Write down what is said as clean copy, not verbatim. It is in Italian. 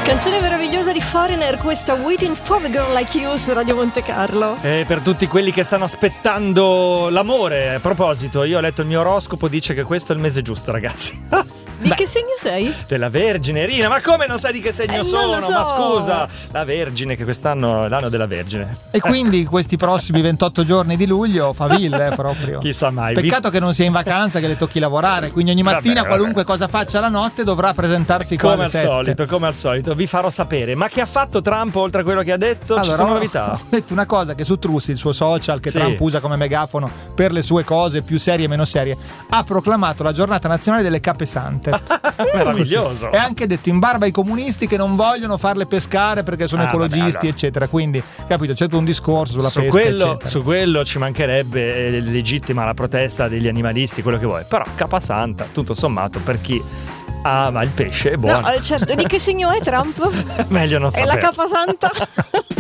Canzone meravigliosa di Foreigner, questa Waiting for a Girl Like You su Radio Monte Carlo. E per tutti quelli che stanno aspettando l'amore, a proposito, io ho letto il mio oroscopo, dice che questo è il mese giusto, ragazzi. Di che segno sei? Della Vergine, Rina, ma come non sai di che segno sono? Non lo so. Ma scusa, la Vergine, che quest'anno è l'anno della Vergine. E quindi questi prossimi 28 giorni di luglio faville proprio. Chissà mai. Peccato che non sia in vacanza, che le tocchi lavorare, quindi ogni mattina qualunque cosa faccia la notte dovrà presentarsi qua come alle al 7. solito, come al solito, vi farò sapere. Ma che ha fatto Trump oltre a quello che ha detto? Ci sono novità? Ho detto una cosa, che su Trussi, il suo social che Sì. Trump usa come megafono per le sue cose più serie e meno serie, ha proclamato la giornata nazionale delle cape sante. Meraviglioso. E anche detto in barba ai comunisti che non vogliono farle pescare perché sono ecologisti, vabbè, allora. eccetera. Quindi, capito, c'è tutto un discorso sulla Su pesca, quello, eccetera. su quello ci mancherebbe, legittima la protesta degli animalisti, quello che vuoi. Però Capasanta, tutto sommato, per chi ama il pesce è buono. No, certo. Di che segno è Trump? Meglio non È sapere. la capasanta.